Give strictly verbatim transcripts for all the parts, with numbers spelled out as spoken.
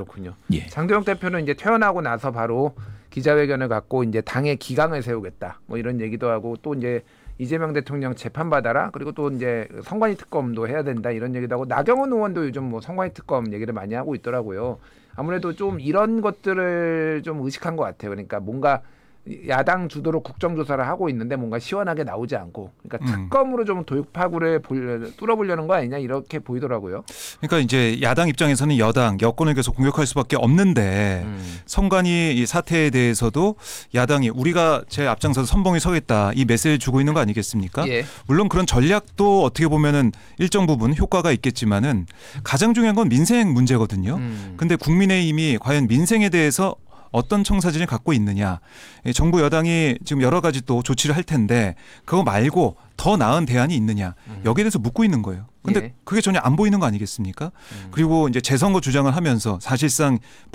그렇군요. 예. 장도영 대표는 이제 퇴원하고 나서 바로 기자회견을 갖고 이제 당의 기강을 세우겠다. 뭐 이런 얘기도 하고 또 이제 이재명 대통령 재판받아라. 그리고 또 이제 선관위 특검도 해야 된다. 이런 얘기도 하고 나경원 의원도 요즘 뭐 선관위 특검 얘기를 많이 하고 있더라고요. 아무래도 좀 이런 것들을 좀 의식한 것 같아요. 그러니까 뭔가 야당 주도로 국정조사를 하고 있는데 뭔가 시원하게 나오지 않고 그러니까 음. 특검으로 좀 도육파구를 뚫어보려는 거 아니냐 이렇게 보이더라고요. 그러니까 이제 야당 입장에서는 여당, 여권을 계속 공격할 수밖에 없는데 음. 선관위 이 사태에 대해서도 야당이 우리가 제 앞장서서 선봉에 서겠다 이 메시지를 주고 있는 거 아니겠습니까? 예. 물론 그런 전략도 어떻게 보면은 일정 부분 효과가 있겠지만은 가장 중요한 건 민생 문제거든요. 음. 근데 국민의힘이 과연 민생에 대해서 어떤 청사진을 갖고 있느냐. 정부 여당이 지금 여러 가지 또 조치를 할 텐데 그거 말고 더 나은 대안이 있느냐. 여기에 대해서 묻고 있는 거예요. 근데 예. 그게 전혀 안 보이는 거 아니겠습니까? 음. 그리고 이제 재선거 주장을 하면서 사실상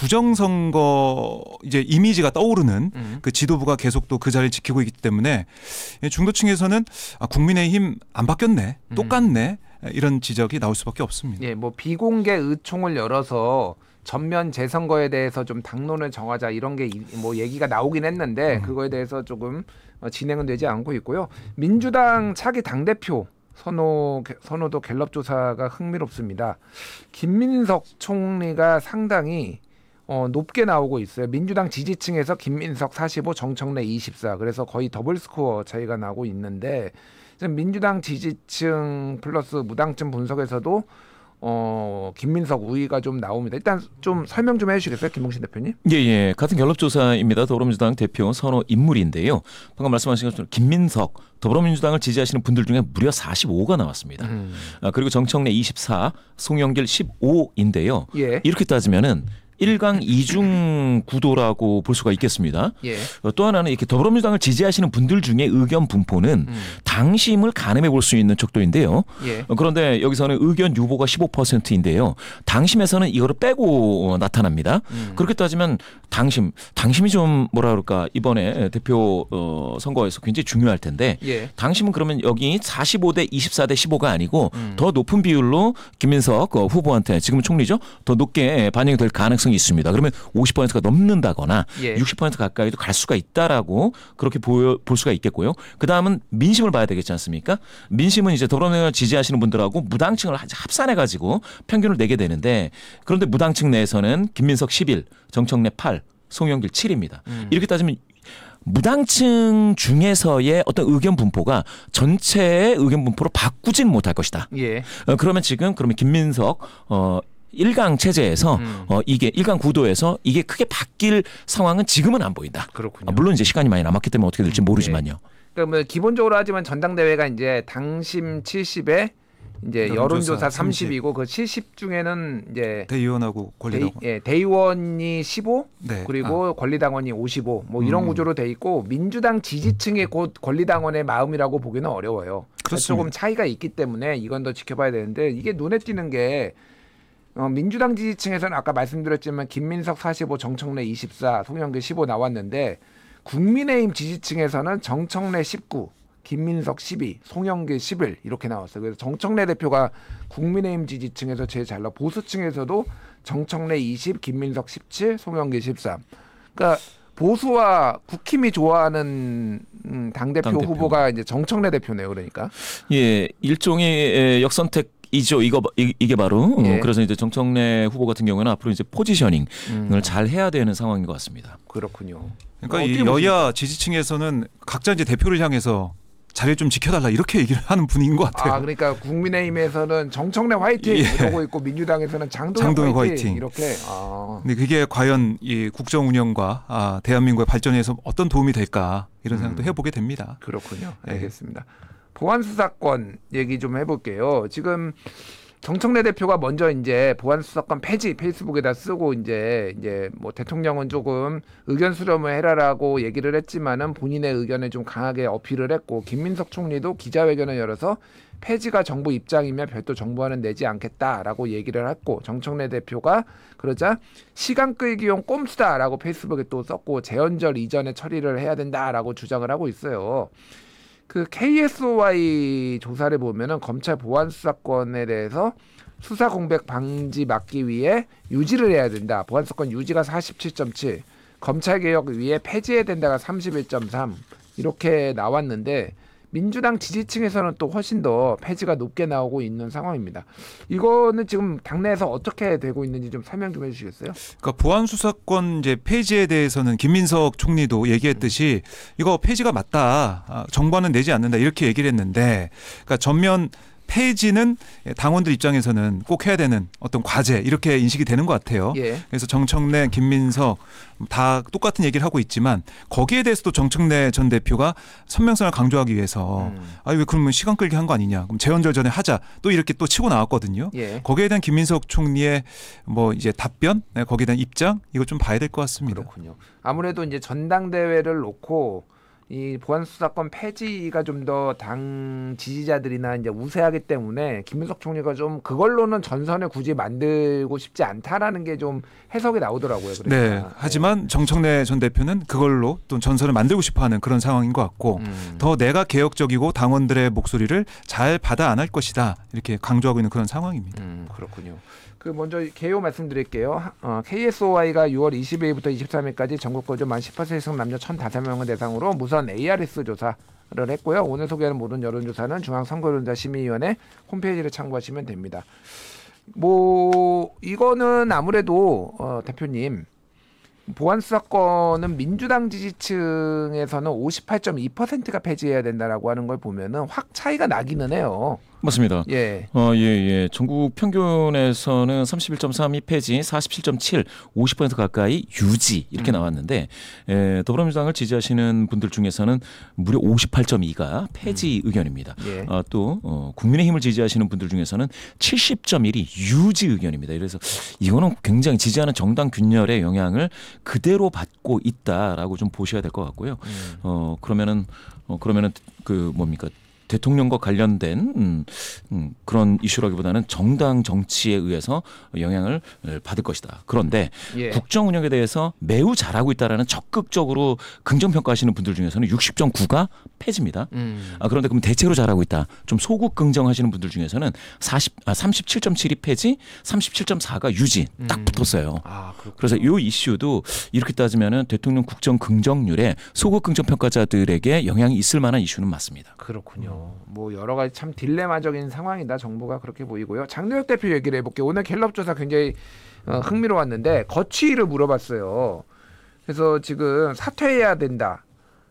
부정선거 이제 이미지가 떠오르는 음. 그 지도부가 계속 또 그 자리를 지키고 있기 때문에 중도층에서는 아, 국민의힘 안 바뀌었네. 똑같네. 이런 지적이 나올 수밖에 없습니다. 예, 뭐 비공개 의총을 열어서 전면 재선거에 대해서 좀 당론을 정하자 이런 게 뭐 얘기가 나오긴 했는데 음. 그거에 대해서 조금 진행은 되지 않고 있고요. 민주당 차기 당대표 선호 선호도 갤럽 조사가 흥미롭습니다. 김민석 총리가 상당히 어, 높게 나오고 있어요. 민주당 지지층에서 김민석 사십오, 정청래 이십사. 그래서 거의 더블 스코어 차이가 나고 있는데 지금 민주당 지지층 플러스 무당층 분석에서도 어, 김민석 우위가 좀 나옵니다. 일단 좀 설명 좀 해주시겠어요, 김봉신 대표님? 예, 예. 같은 갤럽조사입니다. 더불어민주당 대표 선호 인물인데요. 방금 말씀하신 것처럼 김민석, 더불어민주당을 지지하시는 분들 중에 무려 사십오가 나왔습니다. 음. 아, 그리고 정청래 이십사, 송영길 십오인데요. 예. 이렇게 따지면은 일강 이중 구도라고 볼 수가 있겠습니다. 예. 어, 또 하나는 이렇게 더불어민주당을 지지하시는 분들 중에 의견 분포는 음. 당심을 가늠해 볼 수 있는 척도인데요. 예. 어, 그런데 여기서는 의견 유보가 십오 퍼센트인데요. 당심에서는 이거를 빼고 어, 나타납니다. 음. 그렇게 따지면 당심, 당심이 좀 뭐라 그럴까 이번에 대표 어, 선거에서 굉장히 중요할 텐데 예. 당심은 그러면 여기 사십오 대 이십사 대 십오가 아니고 음. 더 높은 비율로 김민석 어, 후보한테 지금 총리죠. 더 높게 반영이 될 가능성이 있습니다. 그러면 오십 퍼센트가 넘는다거나 예. 육십 퍼센트 가까이도 갈 수가 있다라고 그렇게 보여, 볼 수가 있겠고요. 그다음은 민심을 봐야 되겠지 않습니까? 민심은 이제 더불어민주당을 지지하시는 분들하고 무당층을 합산해가지고 평균을 내게 되는데 그런데 무당층 내에서는 김민석 십일, 정청래 팔, 송영길 칠입니다. 음. 이렇게 따지면 무당층 중에서의 어떤 의견 분포가 전체의 의견 분포로 바꾸진 못할 것이다. 예. 어, 그러면 지금 그러면 김민석 어, 일강 체제에서 음. 어, 이게 일강 구도에서 이게 크게 바뀔 상황은 지금은 안 보인다. 그렇군요. 아, 물론 이제 시간이 많이 남았기 때문에 어떻게 될지 모르지만요. 그러니까 뭐 기본적으로 하지만 전당대회가 이제 당심 칠십에 이제 여론조사 여론조사 삼십. 삼십이고 그 칠십 중에는 이제 대의원하고 권리당원. 대의, 예, 대의원이 십오 네. 그리고 권리당원이 오십오 뭐 이런 음. 구조로 돼 있고 민주당 지지층의 곧 권리당원의 마음이라고 보기는 어려워요. 그렇습니다. 조금 차이가 있기 때문에 이건 더 지켜봐야 되는데 이게 눈에 띄는 게 어, 민주당 지지층에서는 아까 말씀드렸지만 김민석 사십오, 정청래 이십사, 송영길 십오 나왔는데 국민의힘 지지층에서는 정청래 십구, 김민석 십이, 송영길 십일 이렇게 나왔어요. 그래서 정청래 대표가 국민의힘 지지층에서 제일 잘 나와. 보수층에서도 정청래 이십, 김민석 십칠, 송영길 십삼. 그러니까 보수와 국힘이 좋아하는 음, 당대표, 당대표 후보가 이제 정청래 대표네요. 그러니까. 예, 일종의 역선택. 이죠. 이거 이, 이게 바로 예. 어, 그래서 이제 정청래 후보 같은 경우는 앞으로 이제 포지셔닝을 음. 잘 해야 되는 상황인 것 같습니다. 그렇군요. 그러니까 어, 이 어떻게 여야 지지층에서는 각자 이제 대표를 향해서 자리를 좀 지켜달라 이렇게 얘기를 하는 분위기인 것 같아요. 아 그러니까 국민의힘에서는 정청래 화이팅 예. 이러고 있고 민주당에서는 장동영, 장동영 화이팅, 화이팅. 이렇게. 아. 근데 그게 과연 이 국정 운영과 아, 대한민국의 발전에서 어떤 도움이 될까 이런 생각도 음. 해보게 됩니다. 그렇군요. 네. 알겠습니다. 보안 수사권 얘기 좀 해볼게요. 지금 정청래 대표가 먼저 이제 보안 수사권 폐지 페이스북에다 쓰고 이제 이제 뭐 대통령은 조금 의견 수렴을 해라라고 얘기를 했지만은 본인의 의견을 좀 강하게 어필을 했고 김민석 총리도 기자회견을 열어서 폐지가 정부 입장이면 별도 정보안은 내지 않겠다라고 얘기를 했고 정청래 대표가 그러자 시간 끌기용 꼼수다라고 페이스북에 또 썼고 재헌절 이전에 처리를 해야 된다라고 주장을 하고 있어요. 그 케이에스오아이 조사를 보면은 검찰 보안 수사권에 대해서 수사 공백 방지 막기 위해 유지를 해야 된다. 보안수사권 유지가 사십칠 점 칠, 검찰 개혁 위해 폐지해야 된다가 삼십일 점 삼 이렇게 나왔는데 민주당 지지층에서는 또 훨씬 더 폐지가 높게 나오고 있는 상황입니다. 이거는 지금 당내에서 어떻게 되고 있는지 좀 설명 좀 해주시겠어요? 그러니까 보안 수사권 이제 폐지에 대해서는 김민석 총리도 얘기했듯이 이거 폐지가 맞다. 아, 정부는 내지 않는다. 이렇게 얘기를 했는데 그러니까 전면 폐지는 당원들 입장에서는 꼭 해야 되는 어떤 과제 이렇게 인식이 되는 것 같아요. 예. 그래서 정청래, 김민석 다 똑같은 얘기를 하고 있지만 거기에 대해서도 정청래 전 대표가 선명성을 강조하기 위해서 음. 아니 왜 그러면 시간 끌기 한 거 아니냐. 그럼 재연절 전에 하자. 또 이렇게 또 치고 나왔거든요. 예. 거기에 대한 김민석 총리의 뭐 이제 답변, 네, 거기에 대한 입장 이거 좀 봐야 될 것 같습니다. 그렇군요. 아무래도 이제 전당대회를 놓고 이 보안수사권 폐지가 좀 더 당 지지자들이나 이제 우세하기 때문에 김민석 총리가 좀 그걸로는 전선을 굳이 만들고 싶지 않다라는 게 좀 해석이 나오더라고요. 그러니까. 네. 하지만 정청래 전 대표는 그걸로 또 전선을 만들고 싶어하는 그런 상황인 것 같고 음. 더 내가 개혁적이고 당원들의 목소리를 잘 받아 안을 것이다 이렇게 강조하고 있는 그런 상황입니다. 음, 그렇군요. 그 먼저 개요 말씀드릴게요. 어, 케이에스오아이가 유월 이십일부터 이십삼일까지 전국 거주 만 십 퍼센트 이상 남녀 천오 명을 대상으로 무선 에이아르에스 조사를 했고요. 오늘 소개하는 모든 여론조사는 중앙선거론자심의위원회 홈페이지를 참고하시면 됩니다. 뭐 이거는 아무래도 어, 대표님 보안수사권은 민주당 지지층에서는 오십팔 점 이 퍼센트가 폐지해야 된다라고 하는 걸 보면은 확 차이가 나기는 해요. 맞습니다. 예. 어, 예, 예. 전국 평균에서는 삼십일 점 삼이 폐지, 사십칠 점 칠, 오십 퍼센트 가까이 유지 이렇게 음. 나왔는데 에, 더불어민주당을 지지하시는 분들 중에서는 무려 오십팔 점 이가 폐지 음. 의견입니다. 예. 어, 또 어, 국민의힘을 지지하시는 분들 중에서는 칠십 점 일이 유지 의견입니다. 그래서 이거는 굉장히 지지하는 정당 균열의 영향을 그대로 받고 있다라고 좀 보셔야 될 것 같고요. 음. 어, 그러면은 어, 그러면은 그 뭡니까? 대통령과 관련된 음, 음, 그런 이슈라기보다는 정당 정치에 의해서 영향을 받을 것이다. 그런데 예. 국정 운영에 대해서 매우 잘하고 있다라는 적극적으로 긍정 평가하시는 분들 중에서는 육십 점 구가 폐지입니다. 음. 아, 그런데 그럼 대체로 잘하고 있다. 좀 소극 긍정하시는 분들 중에서는 사십, 아, 삼십칠 점 칠이 폐지, 삼십칠 점 사가 유지 딱 음. 붙었어요. 아, 그렇군요. 그래서 이 이슈도 이렇게 따지면은 대통령 국정 긍정률에 소극 긍정 평가자들에게 영향이 있을 만한 이슈는 맞습니다. 그렇군요. 뭐 여러 가지 참 딜레마적인 상황이다. 정부가 그렇게 보이고요. 장도혁 대표 얘기를 해볼게요. 오늘 갤럽 조사 굉장히 어, 흥미로웠는데 거취를 물어봤어요. 그래서 지금 사퇴해야 된다.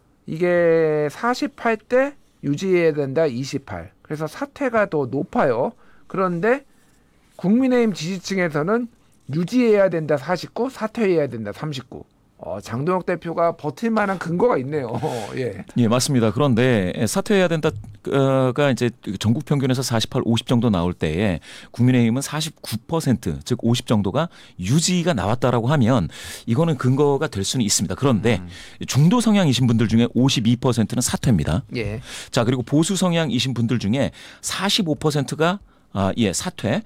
이게 사십팔 대 유지해야 된다. 이십팔. 그래서 사퇴가 더 높아요. 그런데 국민의힘 지지층에서는 유지해야 된다. 사십구, 사퇴해야 된다. 삼십구. 어, 장도혁 대표가 버틸 만한 근거가 있네요. 예. 예, 맞습니다. 그런데 사퇴해야 된다가 이제 전국 평균에서 사십팔, 오십 정도 나올 때에 국민의힘은 사십구 퍼센트, 즉 오십 정도가 유지가 나왔다라고 하면 이거는 근거가 될 수는 있습니다. 그런데 음. 중도 성향이신 분들 중에 오십이 퍼센트는 사퇴입니다. 예. 자, 그리고 보수 성향이신 분들 중에 사십오 퍼센트가 아, 예, 사퇴,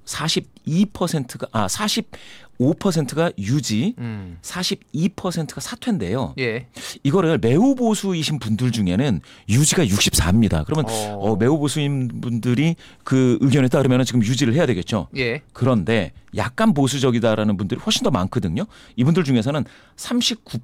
사십이 퍼센트가 아, 사십오 퍼센트가 유지, 음. 사십이 퍼센트가 사퇴인데요. 예. 이거를 매우 보수이신 분들 중에는 유지가 육십사입니다. 그러면 어. 어, 매우 보수인 분들이 그 의견에 따르면 지금 유지를 해야 되겠죠. 예. 그런데 약간 보수적이다라는 분들이 훨씬 더 많거든요. 이분들 중에서는 삼십구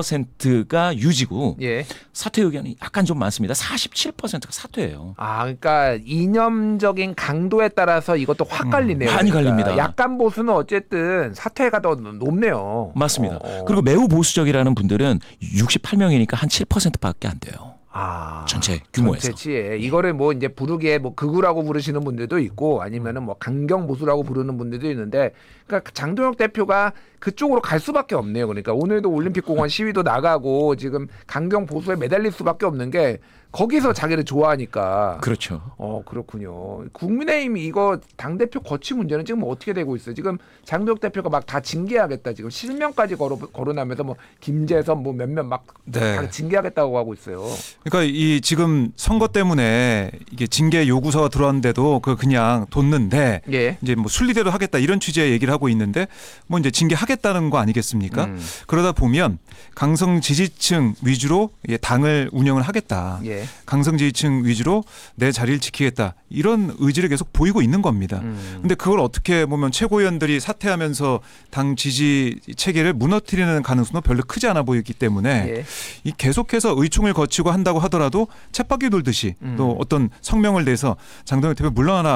퍼센트가 유지고 예. 사퇴 의견이 약간 좀 많습니다. 사십칠 퍼센트가 사퇴예요. 아, 그러니까 이념적인 강도에 따라서 이것도 확 갈리네요. 많이 그러니까 갈립니다. 약간 보수는 어쨌든 사퇴가 더 높네요. 맞습니다. 어. 그리고 매우 보수적이라는 분들은 육십팔 명이니까 한 칠 퍼센트밖에 안 돼요. 아, 전체 규모에서. 전체치에 이거를 뭐 이제 부르기에 뭐 극우라고 부르시는 분들도 있고 아니면은 뭐 강경 보수라고 부르는 분들도 있는데, 그러니까 장도혁 대표가 그쪽으로 갈 수밖에 없네요. 그러니까 오늘도 올림픽공원 시위도 나가고 지금 강경 보수에 매달릴 수밖에 없는 게 거기서 자기를 좋아하니까. 그렇죠. 어, 그렇군요. 국민의힘 이거 당대표 거취 문제는 지금 뭐 어떻게 되고 있어요? 지금 장도혁 대표가 막 다 징계하겠다. 지금 실명까지 거론, 거론하면서 뭐 김재선 뭐 몇몇 막 다 네. 징계하겠다고 하고 있어요. 그러니까 이 지금 선거 때문에 이게 징계 요구서가 들어왔는데도 그 그냥 뒀는데 예. 이제 뭐 순리대로 하겠다 이런 취지의 얘기를 하고 있는데 뭐 이제 징계하겠다는 거 아니겠습니까? 음. 그러다 보면 강성 지지층 위주로 예, 당을 운영을 하겠다. 예. 강성 지지층 위주로 내 자리를 지키겠다 이런 의지를 계속 보이고 있는 겁니다. 음. 근데 그걸 어떻게 보면 최고위원들이 사퇴하면서 당 지지 체계를 무너뜨리는 가능성도 별로 크지 않아 보이기 때문에 예. 이 계속해서 의총을 거치고 한다고 하더라도 쳇바퀴 돌듯이 음. 또 어떤 성명을 내서 장동혁 대표 물러나라